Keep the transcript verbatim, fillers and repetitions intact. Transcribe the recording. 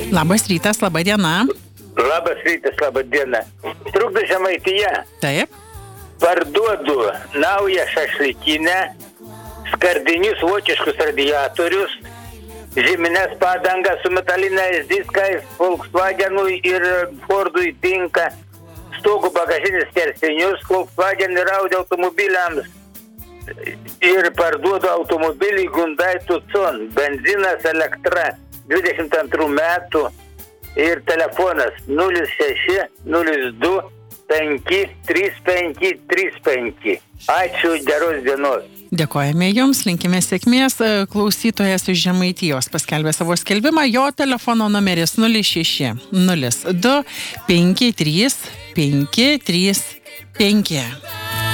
Labas rytas, laba diena. Labas rytas, laba diena. Trukdo Žemaitija. Taip. Parduodu naują šašlykinę, skardinius vokiškus radiatorius, žieminės padangas su metaliniais diskais, Volkswagenui ir Fordui tinka, stogų bagažinis skersinius, Volkswagen ir Audi automobiliams. Ir parduodu automobilį Hyundai Tucson, benzinas, elektra, dvidešimt antrų metų ir telefonas nulis šeši nulis du penki trys penki trys penki. Ačiū, geros dienos. Dėkojame Jums, linkime sėkmės. Klausytojas iš Žemaitijos paskelbė savo skelbimą. Jo telefono numeris nulis šeši nulis du penki trys penki trys penki.